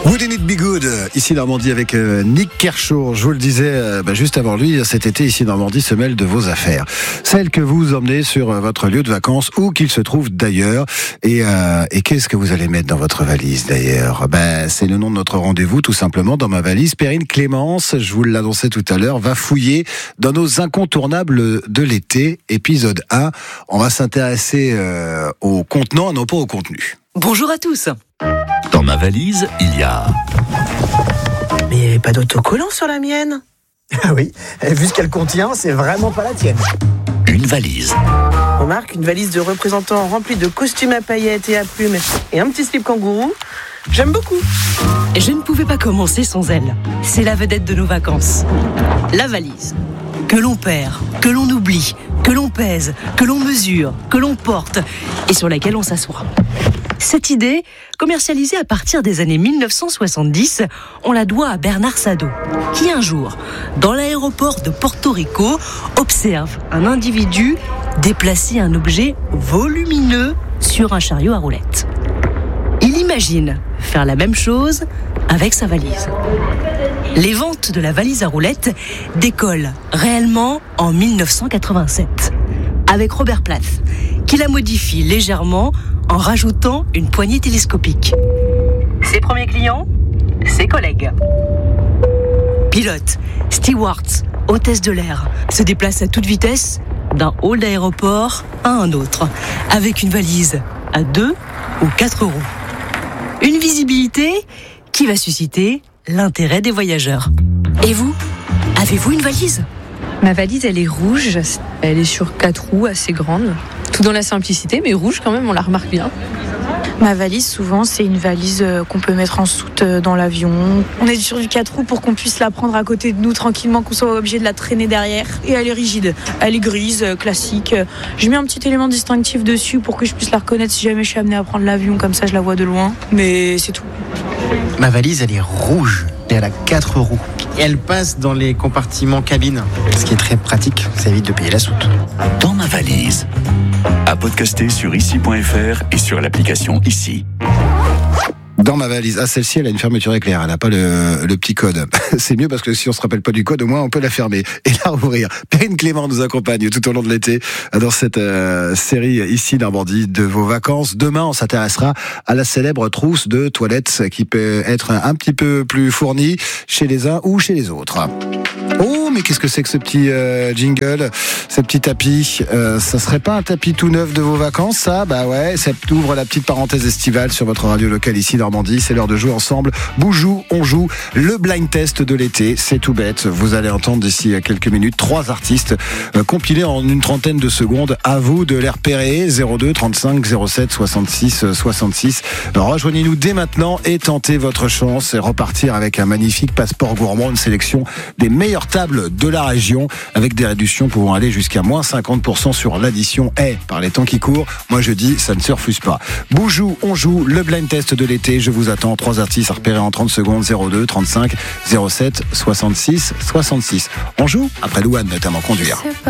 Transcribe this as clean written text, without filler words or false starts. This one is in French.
Wouldn't it be good, ici Normandie avec Nick Kershaw. Je vous le disais juste avant lui, cet été ici Normandie se mêle de vos affaires. Celles que vous emmenez sur votre lieu de vacances, où qu'il se trouve d'ailleurs. Et qu'est-ce que vous allez mettre dans votre valise d'ailleurs? C'est le nom de notre rendez-vous tout simplement. Dans ma valise, Perrine Clémence, je vous l'annonçais tout à l'heure, va fouiller dans nos incontournables de l'été. Épisode 1, on va s'intéresser au contenant, non pas au contenu. Bonjour à tous. Dans ma valise, il y a... Mais il n'y avait pas d'autocollant sur la mienne. Ah oui, vu ce qu'elle contient, c'est vraiment pas la tienne. Une valise. Remarque, une valise de représentants remplie de costumes à paillettes et à plumes et un petit slip kangourou. J'aime beaucoup. Je ne pouvais pas commencer sans elle. C'est la vedette de nos vacances. La valise. Que l'on perd, que l'on oublie, que l'on pèse, que l'on mesure, que l'on porte et sur laquelle on s'assoit. Cette idée, commercialisée à partir des années 1970, on la doit à Bernard Sadeau, qui un jour, dans l'aéroport de Porto Rico, observe un individu déplacer un objet volumineux sur un chariot à roulettes. Il imagine faire la même chose avec sa valise. Les ventes de la valise à roulettes décollent réellement en 1987, avec Robert Plath, qui la modifie légèrement en rajoutant une poignée télescopique. Ses premiers clients, ses collègues. Pilotes, stewards, hôtesses de l'air se déplacent à toute vitesse d'un hall d'aéroport à un autre, avec une valise à 2 ou 4 roues. Une visibilité qui va susciter l'intérêt des voyageurs. Et vous, avez-vous une valise ? Ma valise, elle est rouge, elle est sur 4 roues, assez grande. Tout dans la simplicité, mais rouge quand même, on la remarque bien. Ma valise, souvent, c'est une valise qu'on peut mettre en soute dans l'avion. On est sur du 4 roues pour qu'on puisse la prendre à côté de nous tranquillement, qu'on soit obligé de la traîner derrière. Et elle est rigide, elle est grise, classique. Je mets un petit élément distinctif dessus pour que je puisse la reconnaître si jamais je suis amenée à prendre l'avion, comme ça je la vois de loin. Mais c'est tout. Ma valise, elle est rouge et elle a 4 roues. Et elle passe dans les compartiments cabine, ce qui est très pratique, ça évite de payer la soute. Dans ma valise. À podcaster sur ici.fr et sur l'application Ici. Dans ma valise, celle-ci, elle a une fermeture éclair, elle n'a pas le petit code. C'est mieux parce que si on se rappelle pas du code, au moins on peut la fermer et la rouvrir. Perrine Clément nous accompagne tout au long de l'été dans cette série ici Normandie de vos vacances. Demain, on s'intéressera à la célèbre trousse de toilettes qui peut être un petit peu plus fournie chez les uns ou chez les autres. Oh, mais qu'est-ce que c'est que ce petit jingle, ce petit tapis? Ça serait pas un tapis tout neuf de vos vacances, ça? Ouais, ça ouvre la petite parenthèse estivale sur votre radio locale ici Normandie. C'est l'heure de jouer ensemble. Boujou, on joue le blind test de l'été. C'est tout bête. Vous allez entendre d'ici quelques minutes 3 artistes compilés en une trentaine de secondes. À vous de les repérer. 02 35 07 66 66. Alors, rejoignez-nous dès maintenant et tentez votre chance et repartir avec un magnifique passeport gourmand, une sélection des meilleures tables de la région avec des réductions pouvant aller jusqu'à moins 50% sur l'addition. Par les temps qui courent, moi je dis ça ne se refuse pas. Boujou, on joue le blind test de l'été. Je vous attends. 3 artistes à repérer en 30 secondes. 02 35 07 66 66. On joue après Louane notamment conduire.